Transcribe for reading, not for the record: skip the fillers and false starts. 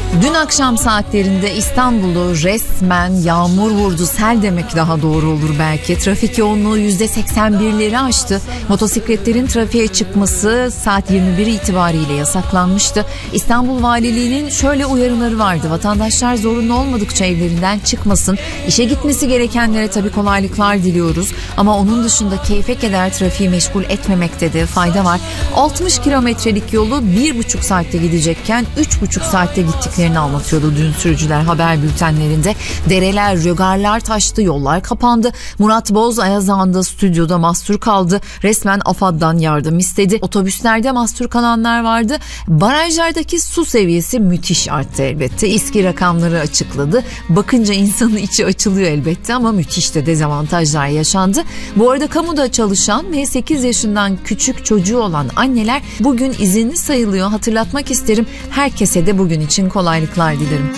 Dün akşam saatlerinde İstanbul'u resmen yağmur vurdu. Sel demek daha doğru olur belki. Trafik yoğunluğu %81'leri aştı. Motosikletlerin trafiğe çıkması saat 21 itibariyle yasaklanmıştı. İstanbul Valiliği'nin şöyle uyarıları vardı. Vatandaşlar zorunlu olmadıkça evlerinden çıkmasın. İşe gitmesi gerekenlere tabii kolaylıklar diliyoruz. Ama onun dışında keyfe keder trafiği meşgul etmemekte de fayda var. 60 kilometrelik yolu 1,5 saatte gidecekken 3,5 saatte gittiklerini anlatıyordu dün sürücüler haber bültenlerinde. Dereler, rögarlar taştı, yollar kapandı. Murat Boz Ayazağan'da stüdyoda mahsur kaldı. Resmen AFAD'dan yardım istedi. Otobüslerde mahsur kalanlar vardı. Barajlardaki su seviyesi müthiş arttı elbette. İSKİ rakamları açıkladı. Bakınca insanın içi açılıyor elbette ama müthiş de dezavantajlar yaşandı. Bu arada kamuda çalışan ve 8 yaşından küçük çocuğu olan anneler bugün izinli sayılıyor. Hatırlatmak isterim. Herkese de bugün için kolaylıklar dilerim.